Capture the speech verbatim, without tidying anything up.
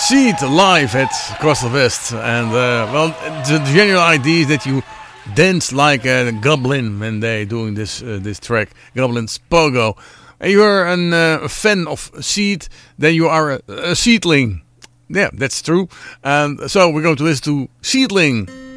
Seed live at Cross the West, and uh, well, the general idea is that you dance like a goblin when they doing this uh, this track, Goblin's Pogo. And you are an, uh, a fan of Seed, then you are a, a seedling. Yeah, that's true. And so we're going to listen to Seedling.